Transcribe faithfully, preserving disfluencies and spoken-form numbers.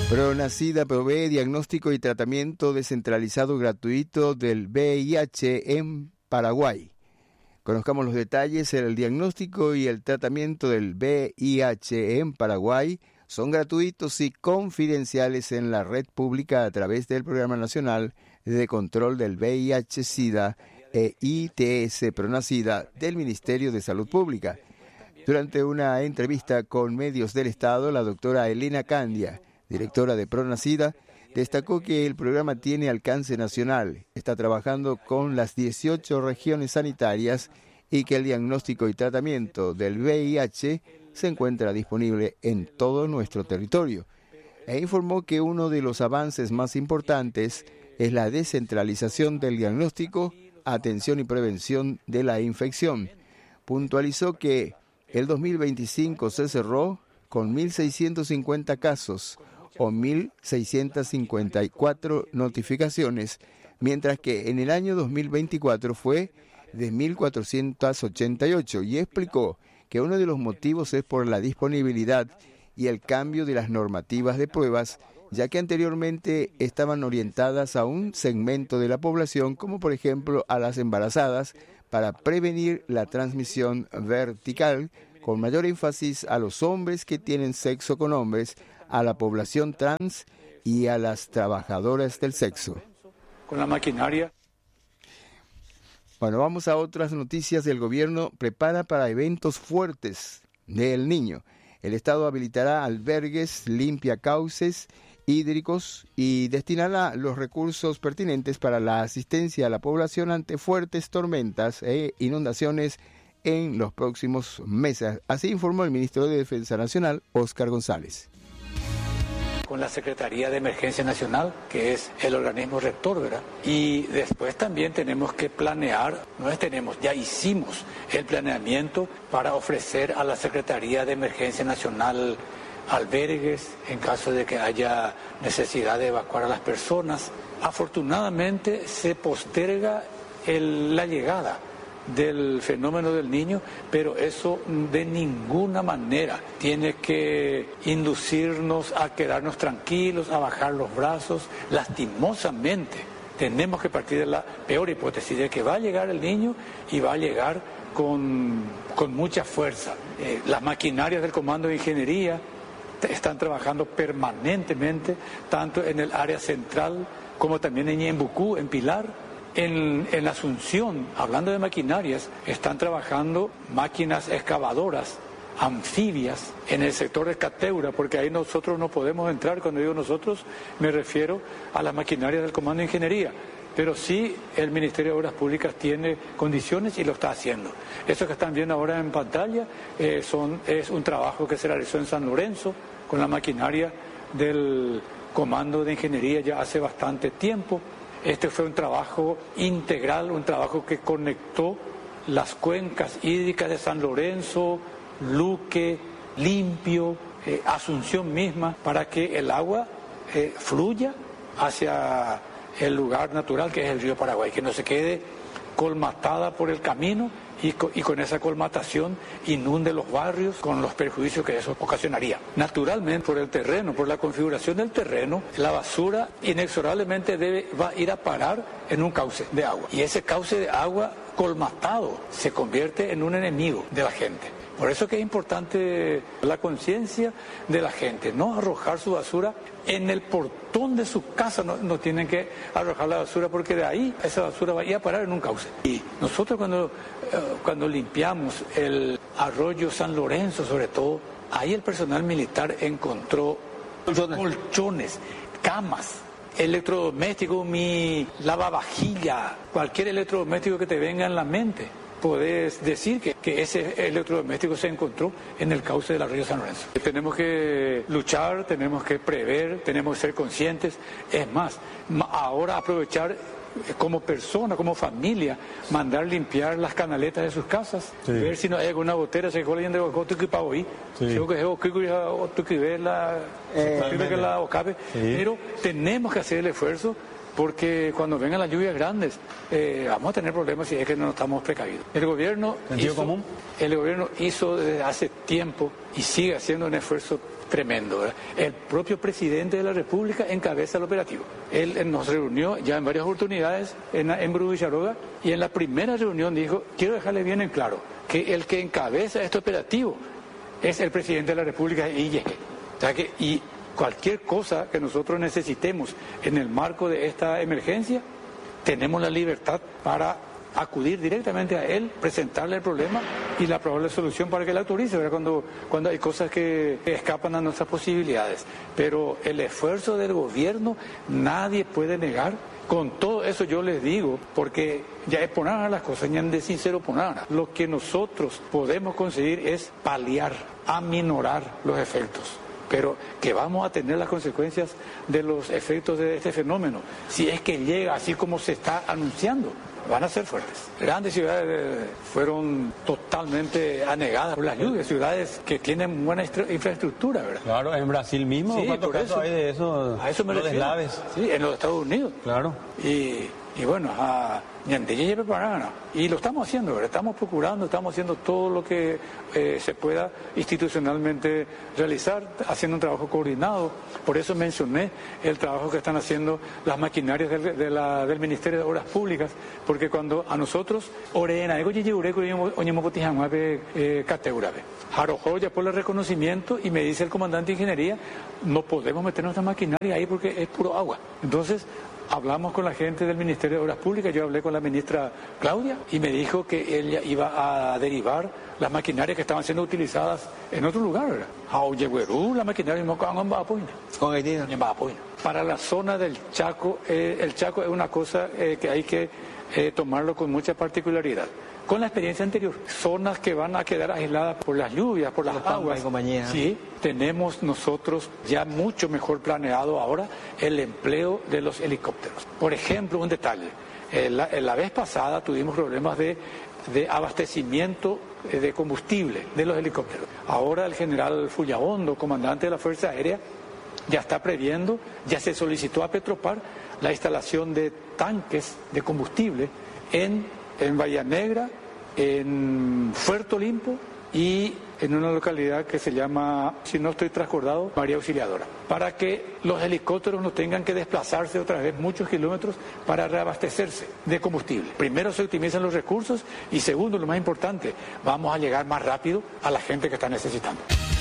Pronacida provee diagnóstico y tratamiento descentralizado gratuito del V I H en Paraguay. Conozcamos los detalles. El diagnóstico y el tratamiento del V I H en Paraguay son gratuitos y confidenciales en la red pública a través del Programa Nacional de Control del V I H-Sida e I T S Pronacida del Ministerio de Salud Pública. Durante una entrevista con medios del Estado, la doctora Elena Candia, directora de Pronacida, destacó que el programa tiene alcance nacional, está trabajando con las dieciocho regiones sanitarias y que el diagnóstico y tratamiento del V I H se encuentra disponible en todo nuestro territorio. E informó que uno de los avances más importantes es la descentralización del diagnóstico, atención y prevención de la infección. Puntualizó que el dos mil veinticinco se cerró con mil seiscientos cincuenta casos o mil seiscientos cincuenta y cuatro notificaciones, mientras que en el año dos mil veinticuatro fue de mil cuatrocientos ochenta y ocho, y explicó que uno de los motivos es por la disponibilidad y el cambio de las normativas de pruebas, ya que anteriormente estaban orientadas a un segmento de la población, como por ejemplo a las embarazadas, para prevenir la transmisión vertical, con mayor énfasis a los hombres que tienen sexo con hombres, a la población trans y a las trabajadoras del sexo. Con la maquinaria. Bueno, vamos a otras noticias. El gobierno prepara para eventos fuertes del Niño. El Estado habilitará albergues, limpia cauces hídricos y destinará los recursos pertinentes para la asistencia a la población ante fuertes tormentas e inundaciones en los próximos meses. Así informó el ministro de Defensa Nacional, Óscar González. Con la Secretaría de Emergencia Nacional, que es el organismo rector, ¿verdad? Y después también tenemos que planear, no es tenemos, ya hicimos el planeamiento para ofrecer a la Secretaría de Emergencia Nacional albergues en caso de que haya necesidad de evacuar a las personas. Afortunadamente se posterga el, la llegada del fenómeno del Niño, pero eso de ninguna manera tiene que inducirnos a quedarnos tranquilos, a bajar los brazos. Lastimosamente tenemos que partir de la peor hipótesis, de que va a llegar el Niño y va a llegar con, con mucha fuerza. Eh, las maquinarias del Comando de Ingeniería están trabajando permanentemente, tanto en el área central como también en Ñembucú, en Pilar. En, en Asunción, hablando de maquinarias, están trabajando máquinas excavadoras, anfibias, en el sector de Cateura, porque ahí nosotros no podemos entrar. Cuando digo nosotros, me refiero a las maquinarias del Comando de Ingeniería. Pero sí, el Ministerio de Obras Públicas tiene condiciones y lo está haciendo. Eso que están viendo ahora en pantalla eh, son, es un trabajo que se realizó en San Lorenzo con la maquinaria del Comando de Ingeniería ya hace bastante tiempo. Este fue un trabajo integral, un trabajo que conectó las cuencas hídricas de San Lorenzo, Luque, Limpio, eh, Asunción misma, para que el agua eh, fluya hacia el lugar natural que es el río Paraguay, que no se quede colmatada por el camino y con, y con esa colmatación inunde los barrios con los perjuicios que eso ocasionaría. Naturalmente, por el terreno, por la configuración del terreno, la basura inexorablemente debe, va a ir a parar en un cauce de agua. Y ese cauce de agua colmatado se convierte en un enemigo de la gente. Por eso que es importante la conciencia de la gente, no arrojar su basura en el portón de su casa, no, no tienen que arrojar la basura, porque de ahí esa basura va a ir a parar en un cauce. Y nosotros cuando, eh, cuando limpiamos el arroyo San Lorenzo, sobre todo, ahí el personal militar encontró colchones, colchones camas, electrodomésticos, mi lavavajilla, cualquier electrodoméstico que te venga en la mente. Podés decir que, que ese electrodoméstico se encontró en el cauce del arroyo San Lorenzo. Tenemos que luchar, tenemos que prever, tenemos que ser conscientes. Es más, ahora aprovechar como persona, como familia, mandar limpiar las canaletas de sus casas, sí. Ver si no hay alguna gotera, se jolen de goto que pa hoy, si que o que ve la, pero tenemos que hacer el esfuerzo porque cuando vengan las lluvias grandes eh, vamos a tener problemas si es que no estamos precavidos. El gobierno ¿Sentido hizo, común? El gobierno hizo desde hace tiempo y sigue haciendo un esfuerzo tremendo, ¿verdad? El propio presidente de la República encabeza el operativo. Él, él nos reunió ya en varias oportunidades en, en Brú Villaroga, y en la primera reunión dijo, quiero dejarle bien en claro que el que encabeza este operativo es el presidente de la República y llegue. O sea que, y cualquier cosa que nosotros necesitemos en el marco de esta emergencia, tenemos la libertad para acudir directamente a él, presentarle el problema y la probable solución para que la autorice, ¿verdad? Cuando, cuando hay cosas que escapan a nuestras posibilidades. Pero el esfuerzo del gobierno nadie puede negar. Con todo eso yo les digo, porque ya es poner las cosas, ya de sincero poner. Lo que nosotros podemos conseguir es paliar, aminorar los efectos. Pero que vamos a tener las consecuencias de los efectos de este fenómeno, si es que llega así como se está anunciando, van a ser fuertes. Grandes ciudades fueron totalmente anegadas por las lluvias, ciudades que tienen buena infraestructura, ¿verdad? Claro, en Brasil mismo, sí, ¿cuántos casos eso, hay de eso? A eso me los refiero. deslaves. Sí, en los Estados Unidos. Claro. Y, y bueno, a Ñandella preparada. Y lo estamos haciendo, ¿verdad? Estamos procurando, estamos haciendo todo lo que eh, se pueda institucionalmente realizar, haciendo un trabajo coordinado. Por eso mencioné el trabajo que están haciendo las maquinarias del, de la, del Ministerio de Obras Públicas, porque cuando a nosotros, Orena, Ego Yeyureko y Oñemopotijanguape, Cateurabe, Jarojoya por el reconocimiento, y me dice el comandante de ingeniería, no podemos meter nuestra maquinaria ahí porque es puro agua. Entonces, hablamos con la gente del Ministerio de Obras Públicas, yo hablé con la ministra Claudia y me dijo que ella iba a derivar las maquinarias que estaban siendo utilizadas en otro lugar, ¿verdad? La maquinaria para la zona del Chaco, eh, el Chaco es una cosa eh, que hay que eh, tomarlo con mucha particularidad. Con la experiencia anterior, zonas que van a quedar aisladas por las lluvias, por las Los aguas. Sí, tenemos nosotros ya mucho mejor planeado ahora el empleo de los helicópteros. Por ejemplo, un detalle, eh, la, la vez pasada tuvimos problemas de, de abastecimiento de combustible de los helicópteros. Ahora el general Fullaondo, comandante de la Fuerza Aérea, ya está previendo, ya se solicitó a Petropar la instalación de tanques de combustible en en Bahía Negra, en Puerto Olimpo y en una localidad que se llama, si no estoy transcordado, María Auxiliadora, para que los helicópteros no tengan que desplazarse otra vez muchos kilómetros para reabastecerse de combustible. Primero se optimizan los recursos y segundo, lo más importante, vamos a llegar más rápido a la gente que está necesitando.